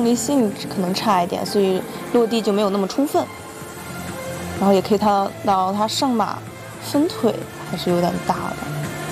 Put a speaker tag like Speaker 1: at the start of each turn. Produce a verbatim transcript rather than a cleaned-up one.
Speaker 1: 推性可能差一点，所以落地就没有那么充分。然后也可以看到他上马分腿还是有点大的。